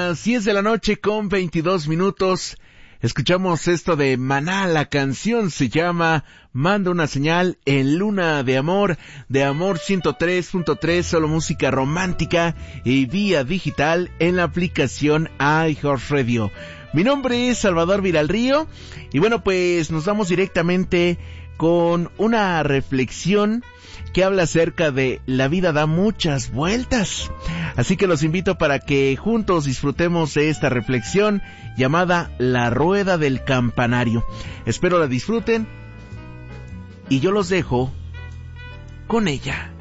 las 10 de la noche con 22 minutos. Escuchamos esto de Maná, la canción se llama Manda una señal en Luna de Amor 103.3, solo música romántica y vía digital en la aplicación iHeartRadio. Mi nombre es Salvador Viralrío y bueno, pues nos vamos directamente con una reflexión que habla acerca de la vida da muchas vueltas. Así que los invito para que juntos disfrutemos de esta reflexión llamada La Rueda del Campanario. Espero la disfruten y yo los dejo con ella.